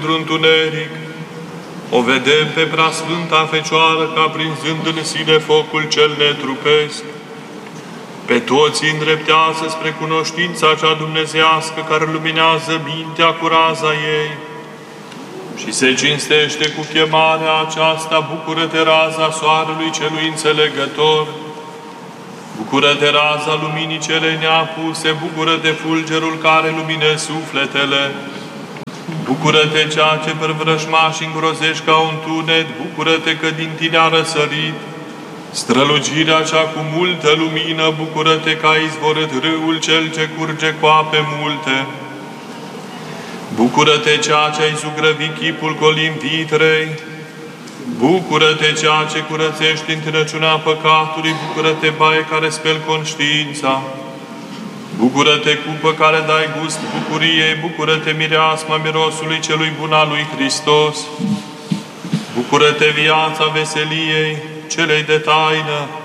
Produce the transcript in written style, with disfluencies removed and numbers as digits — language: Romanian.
într-un întuneric. O vedem pe Preasfânta Fecioară ca prinzând în sine focul cel netrupesc. Pe toți îndreptează spre cunoștința cea dumnezeiască care luminează mintea cu raza ei. Și se cinstește cu chemarea aceasta: bucură-te, raza soarelui celui înțelegător, bucură-te, raza luminii cele neapuse, bucură-te, fulgerul care lumine sufletele, bucură-te, ceea ce pervrășmași îngrozești ca un tunet, bucură-te că din tine a răsărit strălucirea cea cu multă lumină, bucură-te că a izvorât râul cel ce curge cu ape multe. Bucură-te, ceea ce ai zugrăvit chipul colim vitrei, bucură-te, ceea ce curățești întinăciunea păcatului, bucură-te, baie care speli conștiința, bucură-te, cupă care dai gust bucuriei, bucură-te, mireasma mirosului celui bun al lui Hristos, bucură-te, viața veseliei celei de taină,